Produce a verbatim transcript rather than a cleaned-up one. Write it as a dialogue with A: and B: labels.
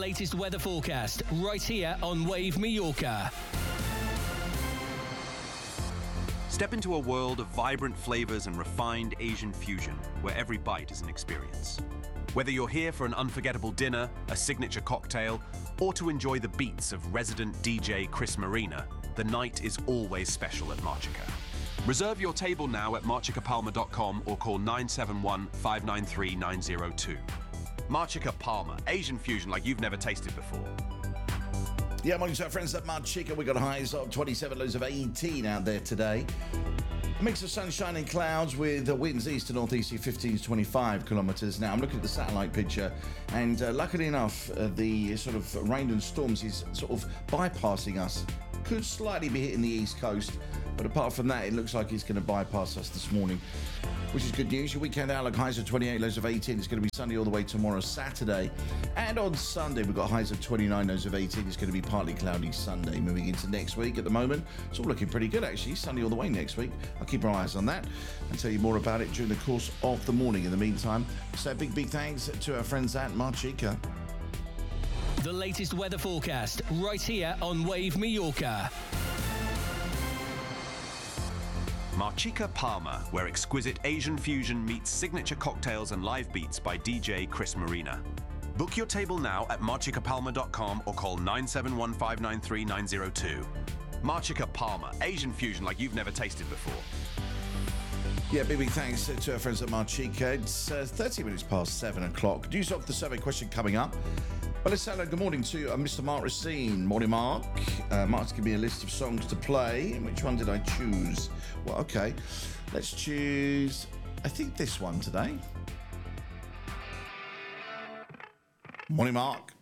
A: latest weather forecast right here on Wave Mallorca.
B: Step into a world of vibrant flavors and refined Asian fusion, where every bite is an experience. Whether you're here for an unforgettable dinner, a signature cocktail, or to enjoy the beats of resident D J Chris Marina, the night is always special at Marchica. Reserve your table now at marchica palma dot com or call nine seven one, five nine three, nine zero two. Marchica Palma, Asian fusion like you've never tasted before.
C: Yeah, morning to our friends at Marchica. We got highs of twenty-seven, lows of eighteen out there today. A mix of sunshine and clouds with winds east to northeast fifteen to twenty-five kilometres. Now, I'm looking at the satellite picture, and uh, luckily enough, uh, the sort of rain and storms is sort of bypassing us. Could slightly be hitting the east coast, but apart from that, it looks like it's going to bypass us this morning, which is good news. Your weekend outlook, highs of twenty-eight, lows of eighteen. It's going to be sunny all the way tomorrow, Saturday. And on Sunday, we've got highs of twenty-nine, lows of eighteen. It's going to be partly cloudy Sunday. Moving into next week, at the moment, it's all looking pretty good, actually. Sunny all the way next week. I'll keep our eyes on that and tell you more about it during the course of the morning. In the meantime, so big, big thanks to our friends at Marchica.
A: The latest weather forecast right here on Wave Mallorca.
B: Marchica Palma, where exquisite Asian fusion meets signature cocktails and live beats by D J Chris Marina. Book your table now at marchica palma dot com or call nine seven one, five nine three, nine zero two. Marchica Palma, Asian fusion like you've never tasted before.
C: Yeah, big, big thanks to our friends at Marchica. It's uh, thirty minutes past seven o'clock. News off the survey question coming up. Well, let's say hello, good morning to uh, Mister Mark Racine. Morning, Mark. Uh, Mark's given me a list of songs to play. Which one did I choose? Well, okay. Let's choose, I think, this one today. Morning, Mark.